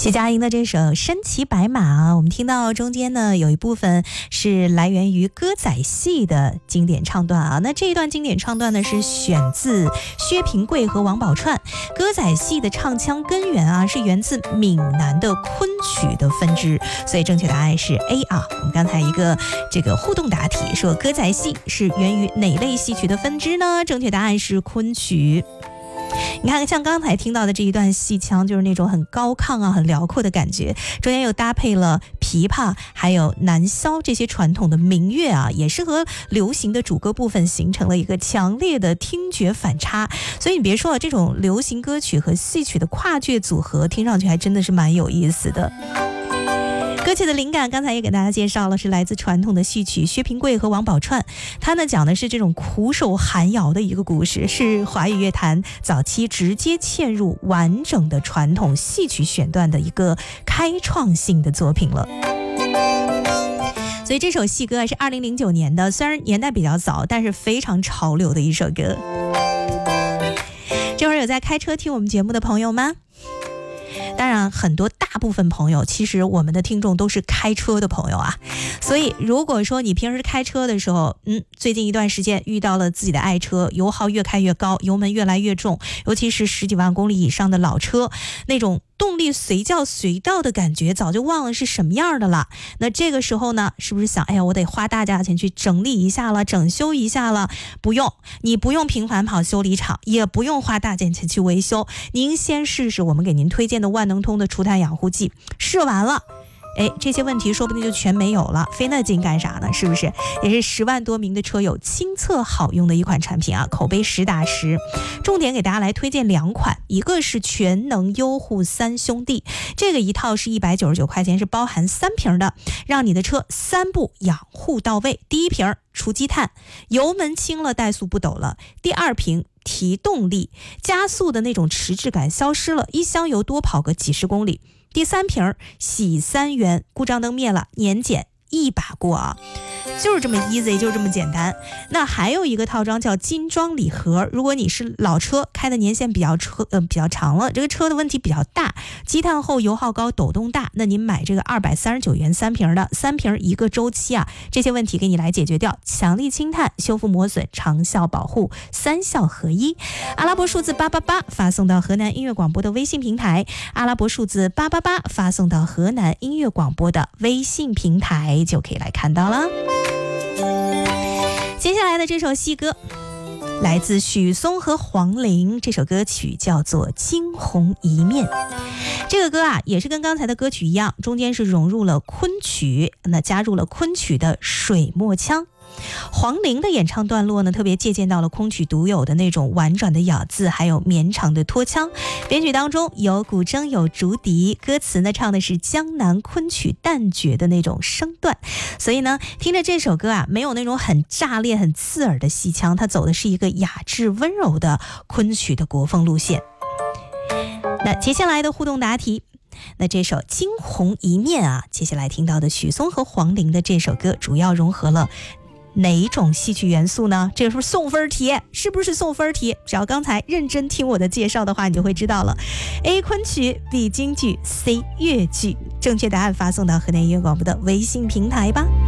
徐佳莹的这首《身骑白马》，我们听到中间呢有一部分是来源于歌仔戏的经典唱段啊。那这一段经典唱段呢是选自薛平贵和王宝钏。歌仔戏的唱腔根源啊是源自闽南的昆曲的分支，所以正确答案是 A 啊。我们刚才一个这个互动答题说歌仔戏是源于哪类戏曲的分支呢？正确答案是昆曲。你看像刚才听到的这一段戏腔，就是那种很高亢啊很辽阔的感觉，中间又搭配了琵琶还有南箫这些传统的民乐啊，也是和流行的主歌部分形成了一个强烈的听觉反差。所以你别说了，这种流行歌曲和戏曲的跨界组合听上去还真的是蛮有意思的。歌曲的灵感刚才也给大家介绍了，是来自传统的戏曲薛平贵和王宝钏。他呢讲的是这种苦守寒窑的一个故事，是华语乐坛早期直接嵌入完整的传统戏曲选段的一个开创性的作品了。所以这首戏歌是2009年的，虽然年代比较早，但是非常潮流的一首歌。这会儿有在开车听我们节目的朋友吗？当然大部分朋友其实我们的听众都是开车的朋友啊，所以如果说你平时开车的时候最近一段时间遇到了自己的爱车，油耗越开越高，油门越来越重，尤其是10几万公里以上的老车，那种动力随叫随到的感觉早就忘了是什么样的了。那这个时候呢，是不是想我得花大价钱去整理一下了，整修一下了？不用，你不用频繁跑修理厂，也不用花大价钱去维修，您先试试我们给您推荐的万能通的除碳养护剂，试完了这些问题说不定就全没有了，费那劲干啥呢？是不是？也是10万多名的车友亲测好用的一款产品啊，口碑10打10。重点给大家来推荐2款，一个是全能优护3兄弟，这个一套是199块钱，是包含3瓶的，让你的车3步养护到位。第一瓶除积碳，油门轻了，怠速不抖了；第2瓶提动力，加速的那种迟滞感消失了，一箱油多跑个几10公里；第3瓶洗3元，故障灯灭了，年检一把过啊，就是这么 easy， 就这么简单。那还有一个套装叫金装礼盒，如果你是老车，开的年限比较长了，这个车的问题比较大，积碳后油耗高，抖动大，那您买这个239元3瓶的，3瓶1个周期啊，这些问题给你来解决掉，强力清碳，修复磨损，长效保护，3效合一。阿拉伯数字888发送到河南音乐广播的微信平台，阿拉伯数字888发送到河南音乐广播的微信平台，就可以来看到了。接下来的这首戏歌来自许嵩和黄龄，这首歌曲叫做《惊鸿一面》。这个歌啊也是跟刚才的歌曲一样，中间是融入了昆曲，那加入了昆曲的水墨腔。黄龄的演唱段落呢，特别借鉴到了昆曲独有的那种婉转的咬字，还有绵长的拖腔。编曲当中有古筝，有竹笛，歌词呢唱的是江南昆曲旦角的那种声段。所以呢，听着这首歌啊，没有那种很炸裂、很刺耳的戏腔，它走的是一个雅致温柔的昆曲的国风路线。那接下来的互动答题。那这首《惊鸿一面》啊，接下来听到的许嵩和黄龄的这首歌，主要融合了哪种戏曲元素呢？这个是不是送分题？是不是送分题？只要刚才认真听我的介绍的话，你就会知道了。A 昆曲， B 京剧， C 粤剧。正确答案发送到河南音乐广播的微信平台吧。